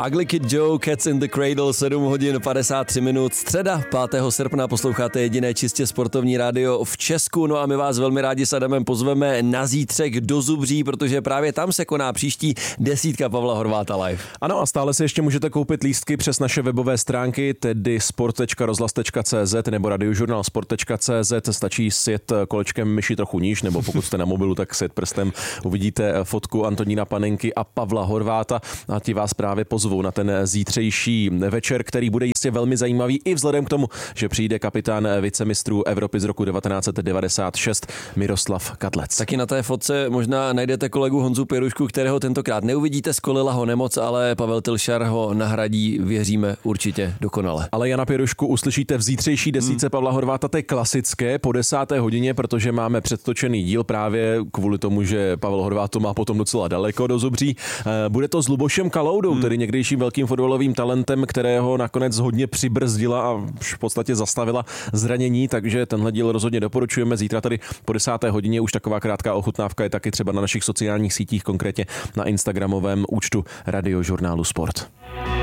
Ugly Kid Joe, Cats in the Cradle, 7 hodin 53 minut, středa 5. srpna, posloucháte jediné čistě sportovní rádio v Česku, no a my vás velmi rádi s Adamem pozveme na zítřek do Zubří, protože právě tam se koná příští 10 Pavla Horváta live. Ano, a stále si ještě můžete koupit lístky přes naše webové stránky, tedy sport.rozhlas.cz nebo radiožurnalsport.cz, stačí sjet kolečkem myši trochu níž, nebo pokud jste na mobilu, tak sjet prstem, uvidíte fotku Antonína Panenky a Pavla Horváta a ti vás právě pozvou na ten zítřejší večer, který bude jistě velmi zajímavý i vzhledem k tomu, že přijde kapitán vicemistrů Evropy z roku 1996 Miroslav Kadlec. Taky na té fotce možná najdete kolegu Honzu Pěrušku, kterého tentokrát neuvidíte, skolila ho nemoc, ale Pavel Tylšar ho nahradí, věříme, určitě dokonale. Ale Jana Pěrušku uslyšíte v zítřejší desítce Pavla Horváta, to je klasické po 10. hodině, protože máme předtočený díl právě kvůli tomu, že Pavel Horvát to má potom docela daleko do Zubří. Bude to s Lubošem Kaloudou, tedy někdejším velkým fotbalovým talentem, kterého nakonec hodně přibrzdila a v podstatě zastavila zranění, takže tenhle díl rozhodně doporučujeme. Zítra tady po 10. hodině už taková krátká ochutnávka je taky třeba na našich sociálních sítích, konkrétně na instagramovém účtu Radiožurnálu Sport.